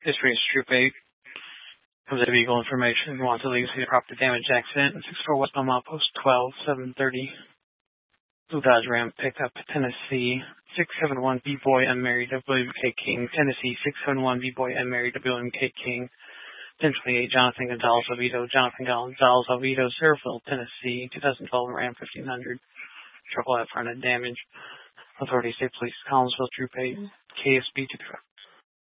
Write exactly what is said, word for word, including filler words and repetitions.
History is Troop eight. Comes out of Eagle Information. Wants a legacy of property damage accident. six four West Belmont Post twelve, seven thirty. Blue Dodge Ram pickup, Tennessee. six seven one B-Boy unmarried of William K. King. Tennessee. six seven one B-Boy unmarried of William K. King. ten twenty-eight Jonathan Gonzalez Oviedo. Jonathan Gonzalez Oviedo, Surfville, Tennessee. twenty twelve Ram fifteen hundred. Triple F fronted damage. Authority State Police, Collinsville, Troop eight, K S B two